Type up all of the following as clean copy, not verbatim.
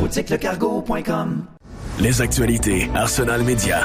boutiquelecargo.com. Les actualités Arsenal Média.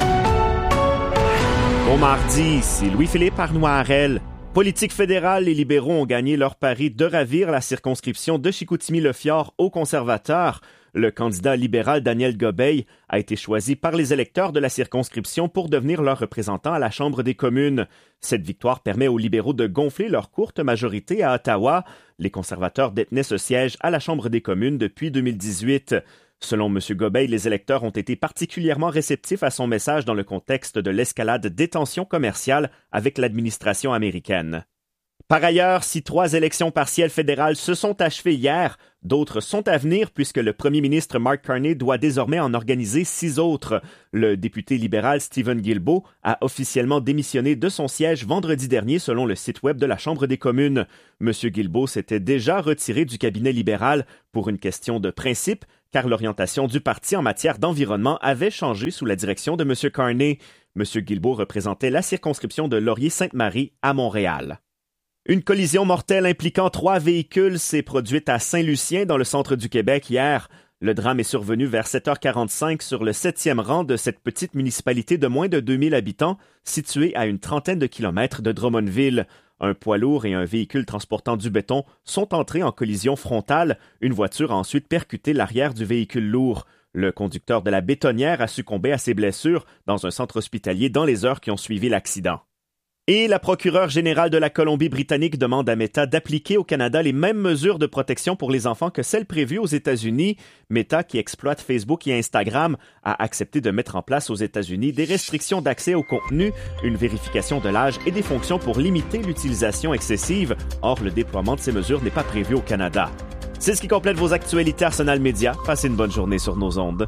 Bon mardi, c'est Louis-Philippe Arnoirel. Politique fédérale, les libéraux ont gagné leur pari de ravir la circonscription de Chicoutimi-Le-Fjord aux conservateurs. Le candidat libéral Daniel Gobeil a été choisi par les électeurs de la circonscription pour devenir leur représentant à la Chambre des communes. Cette victoire permet aux libéraux de gonfler leur courte majorité à Ottawa. Les conservateurs détenaient ce siège à la Chambre des communes depuis 2018. Selon M. Gobeil, les électeurs ont été particulièrement réceptifs à son message dans le contexte de l'escalade des tensions commerciales avec l'administration américaine. Par ailleurs, si 3 élections partielles fédérales se sont achevées hier, d'autres sont à venir puisque le premier ministre Mark Carney doit désormais en organiser 6 autres. Le député libéral Stephen Guilbeault a officiellement démissionné de son siège vendredi dernier selon le site web de la Chambre des communes. M. Guilbeault s'était déjà retiré du cabinet libéral pour une question de principe, car l'orientation du parti en matière d'environnement avait changé sous la direction de M. Carney. M. Guilbeault représentait la circonscription de Laurier-Sainte-Marie à Montréal. Une collision mortelle impliquant 3 véhicules s'est produite à Saint-Lucien, dans le centre du Québec, hier. Le drame est survenu vers 7h45 sur le 7e rang de cette petite municipalité de moins de 2000 habitants, située à une trentaine de kilomètres de Drummondville. Un poids lourd et un véhicule transportant du béton sont entrés en collision frontale. Une voiture a ensuite percuté l'arrière du véhicule lourd. Le conducteur de la bétonnière a succombé à ses blessures dans un centre hospitalier dans les heures qui ont suivi l'accident. Et la procureure générale de la Colombie-Britannique demande à Meta d'appliquer au Canada les mêmes mesures de protection pour les enfants que celles prévues aux États-Unis. Meta, qui exploite Facebook et Instagram, a accepté de mettre en place aux États-Unis des restrictions d'accès au contenu, une vérification de l'âge et des fonctions pour limiter l'utilisation excessive. Or, le déploiement de ces mesures n'est pas prévu au Canada. C'est ce qui complète vos actualités Arsenal Média. Passez une bonne journée sur nos ondes.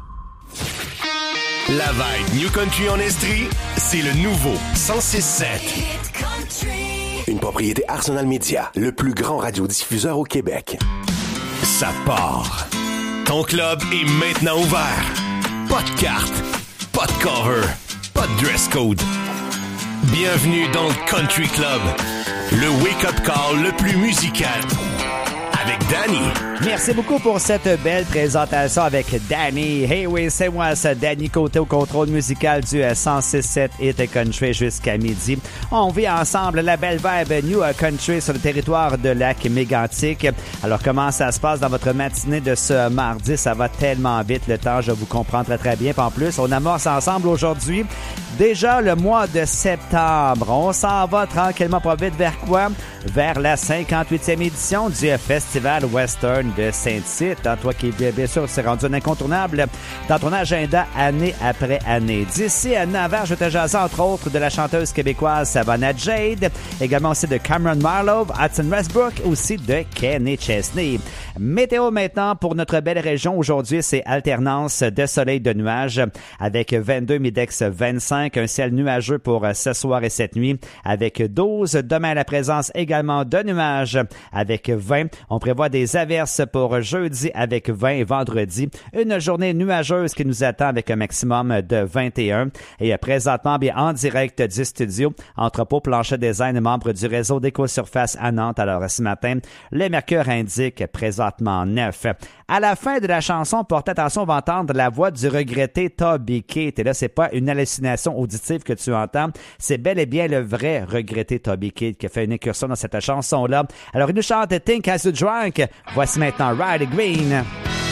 La vibe New Country en Estrie, c'est le nouveau 106.7. Une propriété Arsenal Média, le plus grand radiodiffuseur au Québec. Ça part. Ton club est maintenant ouvert. Pas de carte, pas de cover, pas de dress code. Bienvenue dans le Country Club, le wake-up call le plus musical. Avec Danny. Merci beaucoup pour cette belle présentation avec Danny. Hey oui, c'est moi, ça, Danny Côté au contrôle musical du 106.7 Hit Country jusqu'à midi. On vit ensemble la belle vibe New Country sur le territoire de Lac-Mégantic. Alors, comment ça se passe dans votre matinée de ce mardi? Ça va tellement vite, le temps, je vous comprends très très bien. Puis en plus, on amorce ensemble aujourd'hui déjà le mois de septembre. On s'en va tranquillement pas vite vers quoi? Vers la 58e édition du Festival Western de Saint-Tite. Toi qui, bien sûr, s'est rendu un incontournable dans ton agenda année après année. D'ici à 9h, je te jase entre autres de la chanteuse québécoise Savannah Jade, également aussi de Cameron Marlowe, Hudson Westbrook, aussi de Kenny Chesney. Météo maintenant pour notre belle région. Aujourd'hui, c'est alternance de soleil de nuages avec 22, Midex 25, un ciel nuageux pour ce soir et cette nuit avec 12. Demain, la présence également de nuages avec 20. On prévoit des averses pour jeudi avec 20 et vendredi. Une journée nuageuse qui nous attend avec un maximum de 21. Et présentement, bien en direct du studio, Entrepôt Plancher Design, membre du réseau d'Éco-Surface à Nantes. Alors ce matin, le mercure indique présentement 9. À la fin de la chanson, porte attention, on va entendre la voix du regretté Toby Keith. Et là, c'est pas une hallucination auditive que tu entends, c'est bel et bien le vrai regretté Toby Keith qui a fait une incursion dans cette chanson-là. Alors, il nous chante Think As You Drunk. Voici maintenant Riley Green.